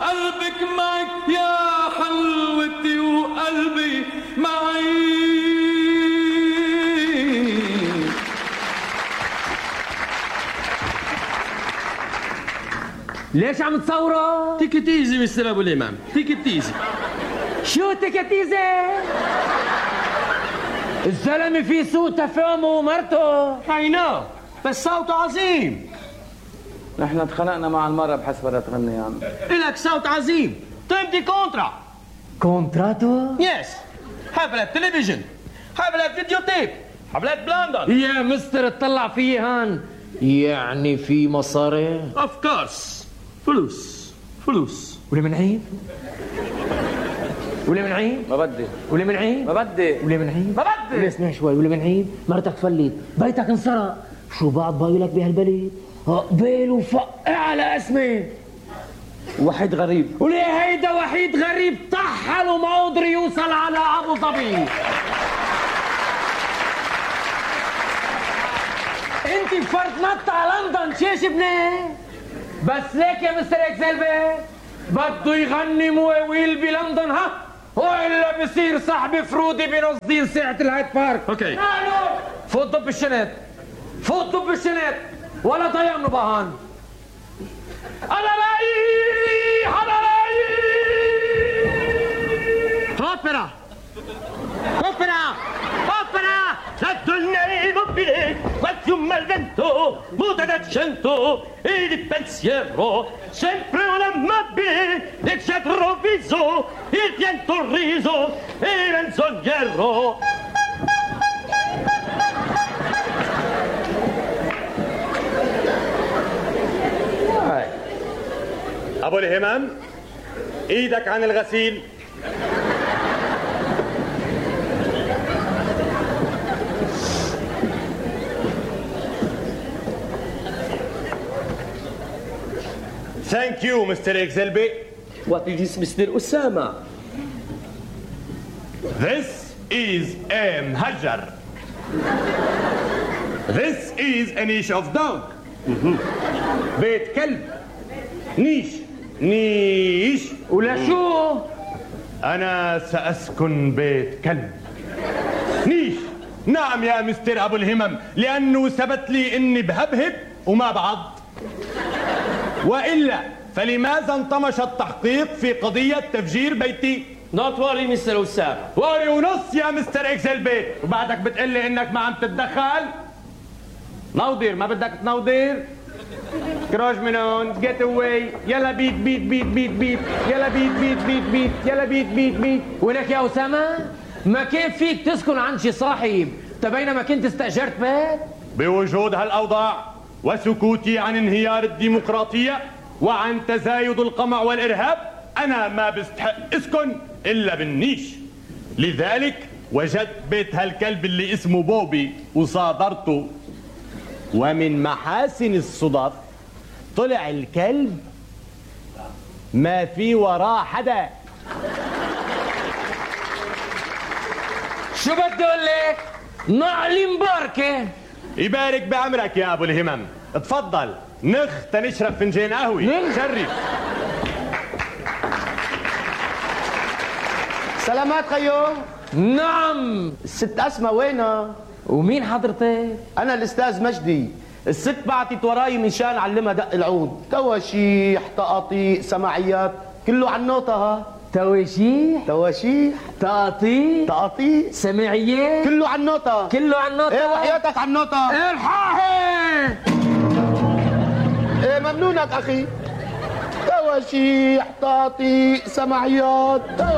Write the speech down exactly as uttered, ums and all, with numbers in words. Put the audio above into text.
قلبك معك يا حلوتي وقلبي معي. ليش عم تصوروا؟ تيك ات ايزي مستر ابو الامام، تيك ات ايزي. شو تكتيزة؟ الزلمة في سوء تفاهم ومرته. اي نو، بس صوته عظيم. نحن اتخانقنا مع المرة بحسب بدها تغني يعني. إلك صوت عظيم. تمضي كونترا. كونتراتو؟ يس. حفلات تلفزيون، حفلات فيديو تيب، حفلات بلندن. يا مستر اطلع فيي هان، يعني في مصاري؟ اوف كورس. فلوس فلوس. ولي من عيب؟ ولي من عيب؟ ما بدي ولي من عيب؟ ما بدي ولي من عيب؟ ما بدي. اسمع شوي، ولي من عيب؟ مرتك فلت، بيتك انسرق، شو بعد بايلك بهالبلد؟ قبيل وفقع على اسمي. وحيد غريب. وليه هيدا وحيد غريب طحل وما قدر يوصل على ابو ظبي. انت فرد نط على لندن شيش ابني. بس ليك يا مستر اكسلبي بده يغني مواويل بلندن ها، والا بصير صاحبي فرودي بنص دين ساعة الهايد بارك. اوكي. فوت ضب الشنط، فوت ضب الشنط ولا ضيع نبهان. انا رايح انا رايح. اوبرا اوبرا اوبرا. La donna è immobile, quasi un malvento, muta d'accento e di pensiero, sempre un amabile, e c'è viso, il pianto il riso e il menzognero. أبو الهمام، إيدك عن الغسيل. Thank you, Mister Exelby. What is this, Mister Osama? This is a mhajar. This is a niche of dog. بيت كلب. نيش نيش. ولا شو؟ أنا سأسكن بيت كلب. نيش. نعم يا مستر أبو الهمم، لأنه ثبت لي إني بهبهب وما بعض. وإلا فلماذا انطمش التحقيق في قضية تفجير بيتي؟ Not worry, Mister Osama. واري ونص يا مستر اكسلبي، وبعدك بتقلي انك ما عم تتدخل؟ نوضير ما بدك تنوضير؟ كروش من هون، جيت اواي، يلا بيت بيت بيت بيت بيت، يلا بيت بيت بيت بيت، يلا بيت بيت بيت. ولك يا أسامة ما كان فيك تسكن عند شي صاحب تبينما كنت استأجرت بيت؟ بوجود هالأوضاع وسكوتي عن انهيار الديمقراطية وعن تزايد القمع والإرهاب، أنا ما بستحق اسكن إلا بالنيش. لذلك وجدت بيت هالكلب اللي اسمه بوبي وصادرته، ومن محاسن الصدف طلع الكلب ما في وراه حدا. شو بدي اقول لك؟ نعلي مباركة. يبارك بعمرك يا ابو الهمم، اتفضل نخ تنشرب فنجان قهوة. شرف. سلامات خيو. نعم. الست أسماء وينها؟ ومين حضرتك؟ أنا الأستاذ مجدي. الست بعتت وراي مشان علمها دق العود، تواشيح، تقاطيع، سماعيات، كله عن نوتة. ها تواشيح، تواشيح، تقاطيع، تقاطيع، سماعيات، كله عن نوتة. كله عن نوتة. ايه وحياتك عن نوتة. الحاحي. ايه ممنونك اخي. تواشيح، تقاطيع، سماعيات.